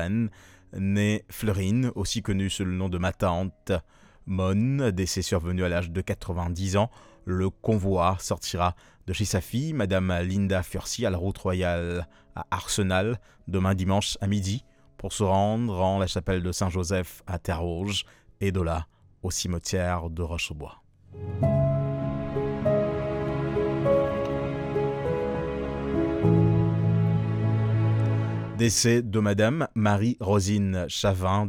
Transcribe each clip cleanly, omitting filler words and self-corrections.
Moine, née Fleurine, aussi connue sous le nom de ma tante Mon, décès survenu à l'âge de 90 ans. Le convoi sortira de chez sa fille, Madame Linda Furcy, à la route royale à Arsenal, demain dimanche à midi, pour se rendre en la chapelle de Saint-Joseph à Terrouge, et de là au cimetière de Roche-au-Bois. Décès de Madame Marie-Rosine Chavin,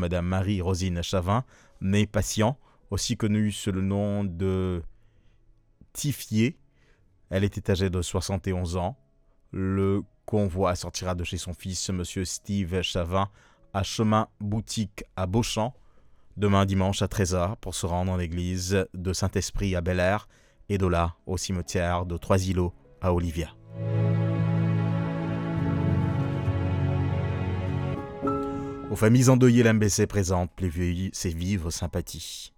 née Patient, aussi connue sous le nom de Tiffier. Elle était âgée de 71 ans. Le convoi sortira de chez son fils, Monsieur Steve Chavin, à Chemin Boutique à Beauchamp, demain dimanche à 13h, pour se rendre dans l'église de Saint-Esprit à Bel-Air, et de là au cimetière de Trois-Îlots à Olivia. Aux familles endeuillées, l'MBC présente ses vives sympathies.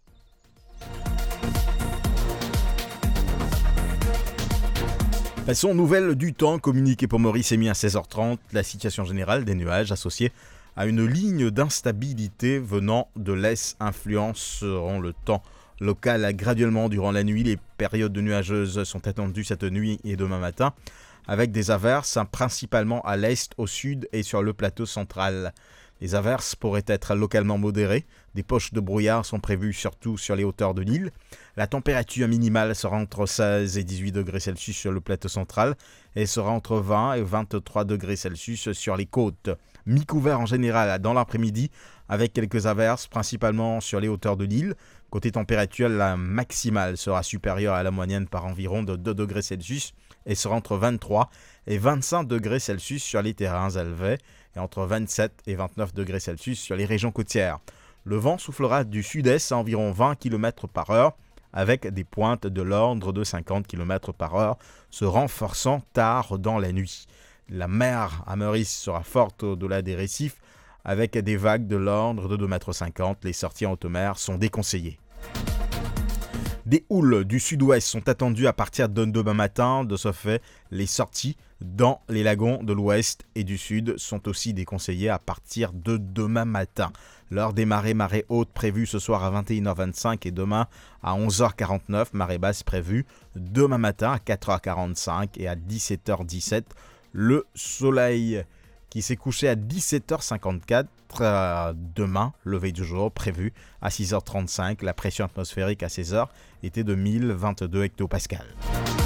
Passons aux nouvelles du temps. Communiqué pour Maurice émis à 16h30. La situation générale des nuages associés à une ligne d'instabilité venant de l'est influenceront le temps local graduellement durant la nuit. Les périodes nuageuses sont attendues cette nuit et demain matin, avec des averses principalement à l'est, au sud et sur le plateau central. Les averses pourraient être localement modérées. Des poches de brouillard sont prévues surtout sur les hauteurs de l'île. La température minimale sera entre 16 et 18 degrés Celsius sur le plateau central et sera entre 20 et 23 degrés Celsius sur les côtes. Mi-couvert en général dans l'après-midi, avec quelques averses principalement sur les hauteurs de l'île. Côté température, la maximale sera supérieure à la moyenne par environ de 2 degrés Celsius et sera entre 23 et 25 degrés Celsius sur les terrains élevés et entre 27 et 29 degrés Celsius sur les régions côtières. Le vent soufflera du sud-est à environ 20 km par heure, avec des pointes de l'ordre de 50 km par heure, se renforçant tard dans la nuit. La mer à Maurice sera forte au-delà des récifs, avec des vagues de l'ordre de 2,50 m. Les sorties en haute mer sont déconseillées. Des houles du sud-ouest sont attendues à partir de demain matin. De ce fait, les sorties dans les lagons de l'ouest et du sud sont aussi déconseillées à partir de demain matin. L'heure des marées hautes prévues ce soir à 21h25 et demain à 11h49. Marée basse prévue demain matin à 4h45 et à 17h17. Le soleil qui s'est couché à 17h54. Demain, lever du jour prévu à 6h35. La pression atmosphérique à 16h était de 1022 hectopascales.